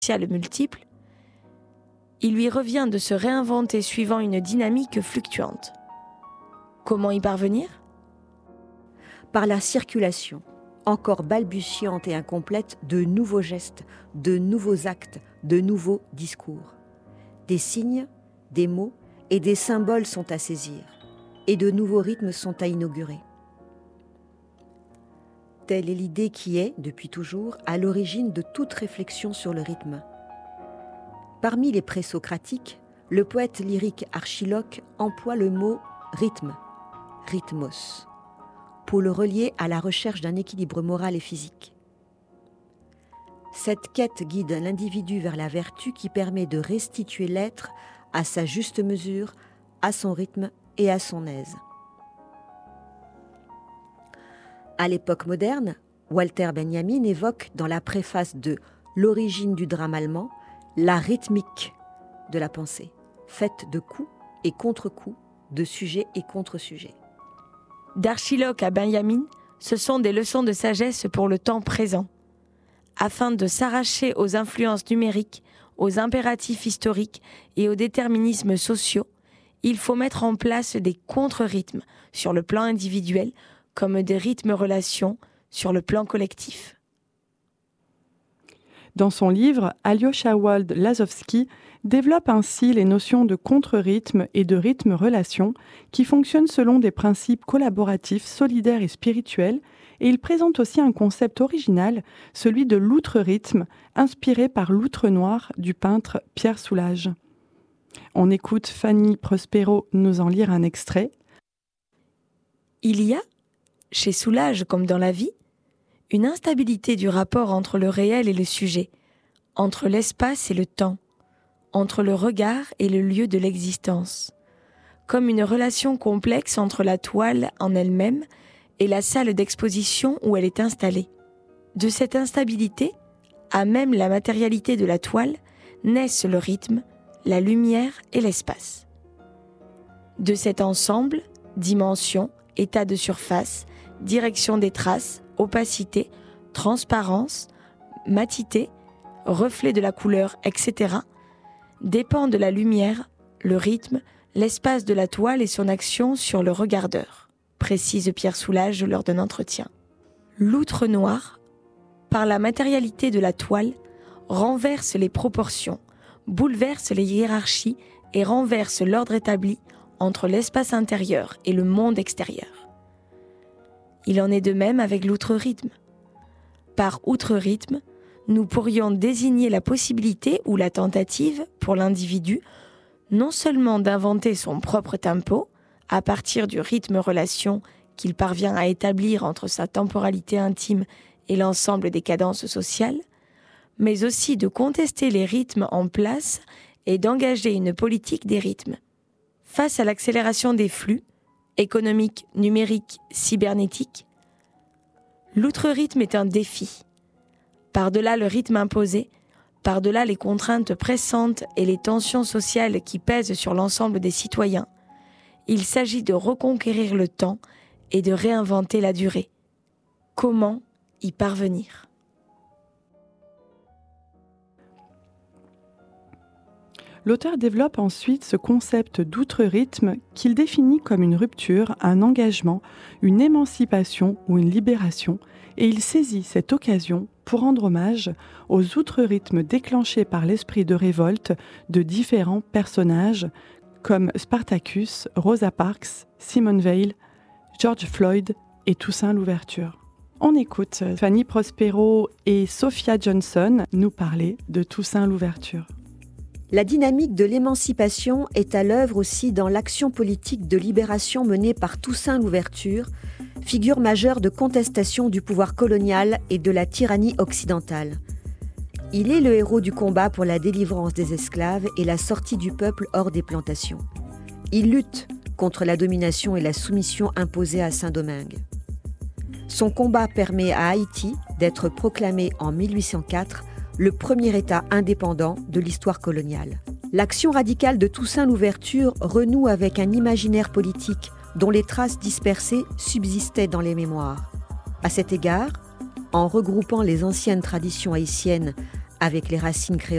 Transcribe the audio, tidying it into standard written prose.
sociales multiples, il lui revient de se réinventer suivant une dynamique fluctuante. Comment y parvenir ? Par la circulation, encore balbutiante et incomplète, de nouveaux gestes, de nouveaux actes, de nouveaux discours. Des signes, des mots et des symboles sont à saisir, et de nouveaux rythmes sont à inaugurer. Telle est l'idée qui est, depuis toujours, à l'origine de toute réflexion sur le rythme. Parmi les présocratiques, le poète lyrique Archiloque emploie le mot rythme, rhythmos, pour le relier à la recherche d'un équilibre moral et physique. Cette quête guide l'individu vers la vertu qui permet de restituer l'être à sa juste mesure, à son rythme et à son aise. À l'époque moderne, Walter Benjamin évoque dans la préface de « L'origine du drame allemand » la rythmique de la pensée, faite de coups et contre-coups, de sujets et contre-sujets. D'Archiloque à Benjamin, ce sont des leçons de sagesse pour le temps présent. Afin de s'arracher aux influences numériques, aux impératifs historiques et aux déterminismes sociaux, il faut mettre en place des contre-rythmes sur le plan individuel comme des rythmes-relations sur le plan collectif. Dans son livre, Alyosha Wald-Lazowski développe ainsi les notions de contre-rythme et de rythme-relation qui fonctionnent selon des principes collaboratifs, solidaires et spirituels, et il présente aussi un concept original, celui de l'outre-rythme, inspiré par l'outre noir du peintre Pierre Soulages. On écoute Fanny Prospero nous en lire un extrait. Il y a, chez Soulages comme dans la vie, une instabilité du rapport entre le réel et le sujet, entre l'espace et le temps, entre le regard et le lieu de l'existence, comme une relation complexe entre la toile en elle-même et la salle d'exposition où elle est installée. De cette instabilité, à même la matérialité de la toile, naissent le rythme, la lumière et l'espace. De cet ensemble, dimension, état de surface, direction des traces, opacité, transparence, matité, reflet de la couleur, etc., dépend de la lumière, le rythme, l'espace de la toile et son action sur le regardeur, précise Pierre Soulages lors d'un entretien. L'outre noir, par la matérialité de la toile, renverse les proportions, bouleverse les hiérarchies et renverse l'ordre établi entre l'espace intérieur et le monde extérieur. Il en est de même avec l'outre-rythme. Par outre-rythme, nous pourrions désigner la possibilité ou la tentative pour l'individu non seulement d'inventer son propre tempo à partir du rythme-relation qu'il parvient à établir entre sa temporalité intime et l'ensemble des cadences sociales, mais aussi de contester les rythmes en place et d'engager une politique des rythmes. Face à l'accélération des flux, économiques, numériques, cybernétiques, l'outre-rythme est un défi. Par-delà le rythme imposé, par-delà les contraintes pressantes et les tensions sociales qui pèsent sur l'ensemble des citoyens, il s'agit de reconquérir le temps et de réinventer la durée. Comment y parvenir ? L'auteur développe ensuite ce concept d'outre-rythme qu'il définit comme une rupture, un engagement, une émancipation ou une libération, et il saisit cette occasion pour rendre hommage aux outre-rythmes déclenchés par l'esprit de révolte de différents personnages comme Spartacus, Rosa Parks, Simone Veil, George Floyd et Toussaint Louverture. On écoute Fanny Prospero et Sophia Johnson nous parler de Toussaint Louverture. La dynamique de l'émancipation est à l'œuvre aussi dans l'action politique de libération menée par Toussaint Louverture, figure majeure de contestation du pouvoir colonial et de la tyrannie occidentale. Il est le héros du combat pour la délivrance des esclaves et la sortie du peuple hors des plantations. Il lutte contre la domination et la soumission imposées à Saint-Domingue. Son combat permet à Haïti d'être proclamé en 1804 le premier État indépendant de l'histoire coloniale. L'action radicale de Toussaint Louverture renoue avec un imaginaire politique dont les traces dispersées subsistaient dans les mémoires. À cet égard, en regroupant les anciennes traditions haïtiennes avec les racines créoles